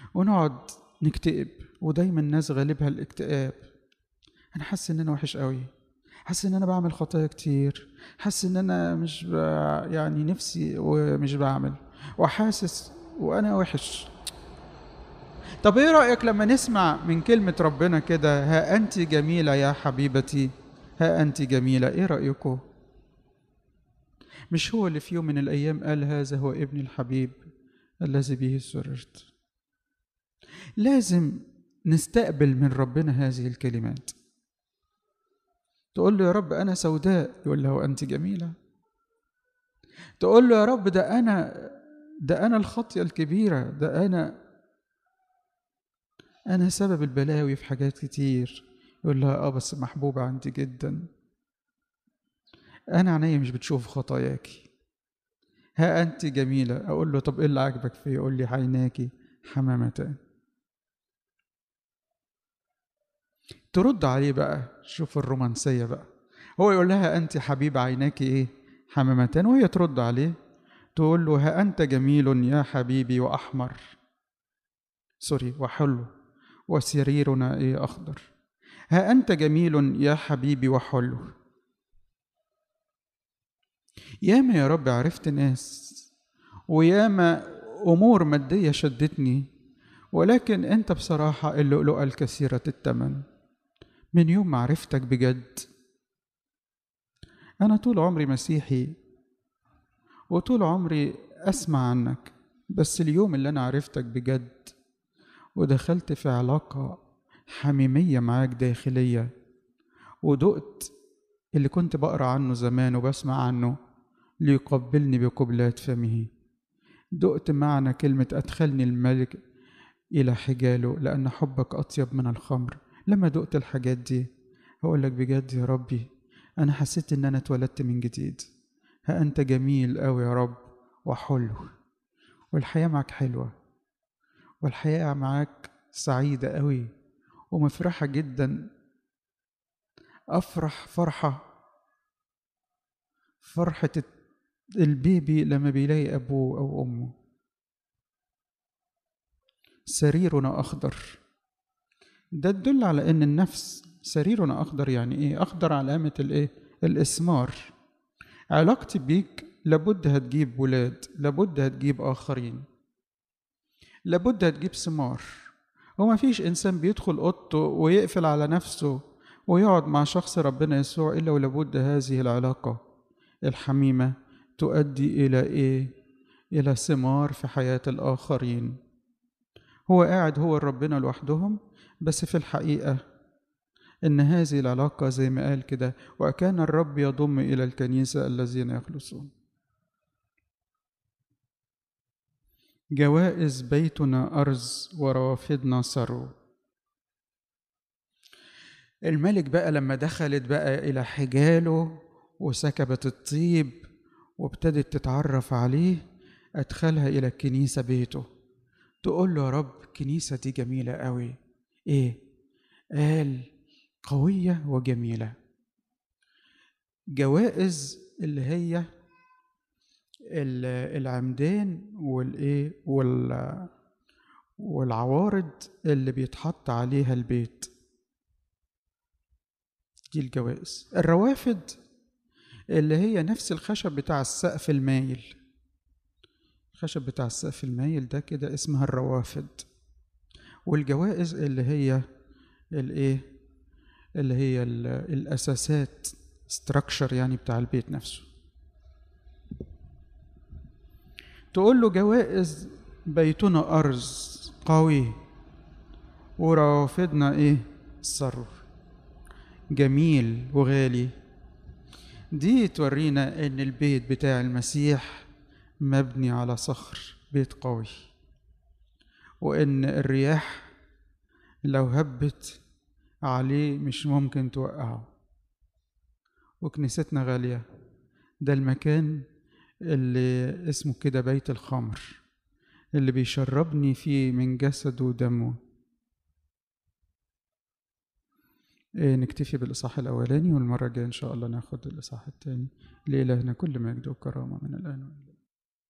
ونقعد نكتئب، ودايما الناس غالبها الاكتئاب. انا حاسس ان انا وحش قوي، حاسس ان انا بعمل خطايا كتير، حاسس ان انا مش يعني نفسي ومش بعمل، وحاسس وانا وحش. طب ايه رأيك لما نسمع من كلمة ربنا كده: ها انت جميلة يا حبيبتي، ها انت جميلة؟ ايه رأيكم؟ مش هو اللي في يوم من الايام قال: هذا هو ابني الحبيب الذي به سررت؟ لازم نستقبل من ربنا هذه الكلمات. تقول له: يا رب أنا سوداء، يقول له: أنت جميلة. تقول له: يا رب ده أنا الخطية الكبيرة، ده أنا سبب البلاوي في حاجات كتير. يقول لها: بس محبوبة عندي جدا، أنا عينيا مش بتشوف خطاياكي، ها أنت جميلة. أقول له: طب إيه اللي عاجبك فيه؟ يقول لي: عيناكي حمامتان. ترد عليه بقى، شوف الرومانسية بقى. هو يقول لها: أنت حبيب عيناك إيه؟ حمامتان. وهي ترد عليه تقول له: ها أنت جميل يا حبيبي وأحمر، سوري، وحلو، وسريرنا إيه؟ أخضر. ها أنت جميل يا حبيبي وحلو. ياما يا رب عرفت ناس، وياما أمور مادية شدتني، ولكن أنت بصراحة اللؤلؤة الكثيرة الثمن. من يوم ما عرفتك بجد، أنا طول عمري مسيحي وطول عمري أسمع عنك، بس اليوم اللي أنا عرفتك بجد ودخلت في علاقة حميمية معاك داخلية، ودقت اللي كنت بقرأ عنه زمان وبسمع عنه: ليقبلني بقبلات فمه. دقت معنى كلمة: أدخلني الملك إلى حجاله لأن حبك أطيب من الخمر. لما دقت الحاجات دي هقول لك: بجد يا ربي أنا حسيت إن أنا اتولدت من جديد. ها أنت جميل أوي يا رب وحلو، والحياة معك حلوة، والحياة معك سعيدة أوي ومفرحة جدا. أفرح فرحة البيبي لما بيلاقي أبوه أو أمه. سريرنا أخضر، ده تدل على إن النفس سريرنا أخضر. يعني إيه أخضر؟ علامة الإيه؟ الإثمار. علاقتي بيك لابد هتجيب ولاد، لابد هتجيب آخرين، لابد هتجيب ثمار. وما فيش إنسان بيدخل أوضته ويقفل على نفسه ويقعد مع شخص ربنا يسوع إلا ولابد هذه العلاقة الحميمة تؤدي إلى إيه؟ إلى ثمار في حياة الآخرين. هو قاعد هو ربنا لوحدهم، بس في الحقيقة إن هذه العلاقة زي ما قال كده: وكان الرب يضم إلى الكنيسة الذين يخلصون. جوائز بيتنا أرز وروافدنا ثرو. الملك بقى لما دخلت بقى إلى حجاله وسكبت الطيب وابتدت تتعرف عليه، أدخلها إلى الكنيسة بيته. تقول له: يا رب الكنيسة دي جميلة قوي. إيه؟ قال: قوية وجميلة. جوائز اللي هي العمدان والإيه والعوارض اللي بيتحط عليها البيت، دي الجوائز. الروافد اللي هي نفس الخشب بتاع السقف المايل، الخشب بتاع السقف المايل ده كده اسمها الروافد. والجوائز اللي هي الايه؟ اللي هي الاساسات، structure يعني بتاع البيت نفسه. تقول له: جوائز بيتنا ارز قوي وروافدنا ايه؟ ثرو. جميل وغالي. دي تورينا ان البيت بتاع المسيح مبني على صخر، بيت قوي، وان الرياح لو هبت عليه مش ممكن توقعه. وكنيستنا غالية، ده المكان اللي اسمه كده بيت الخمر، اللي بيشربني فيه من جسده ودمه. نكتفي بالإصحاح الأولاني، والمرة الجاية إن شاء الله ناخد الإصحاح الثاني. لإلهنا كل مجد وكرامة من الآن.